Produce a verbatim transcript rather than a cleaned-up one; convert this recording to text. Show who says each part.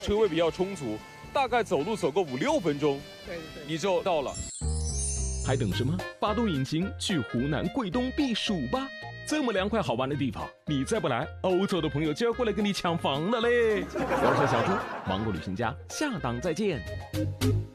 Speaker 1: 车位比较充足，大概走路走个五六分钟，
Speaker 2: 对对对，
Speaker 1: 你就到了。
Speaker 3: 还等什么？发动引擎去湖南桂东避暑吧！这么凉快好玩的地方，你再不来，欧洲的朋友就要过来跟你抢房了嘞！我是小猪，芒果旅行家，下档再见。